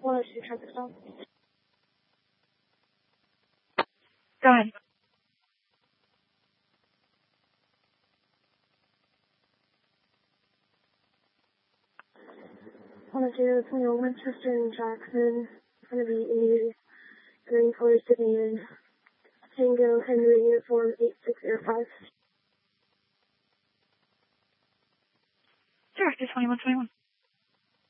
102 traffic stop. Go ahead. 102, 21 Winchester and Jackson. It's going to be a green color sedan. Tango Henry uniform 8605. Director 2121.